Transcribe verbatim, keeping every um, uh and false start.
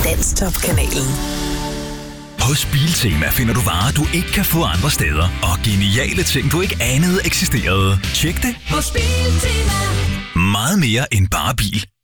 Danstop-kanalen. Hos Biltema finder du varer, du ikke kan få andre steder. Og geniale ting, du ikke anede eksisterede. Tjek det. Hos Biltema. Meget mere end bare bil.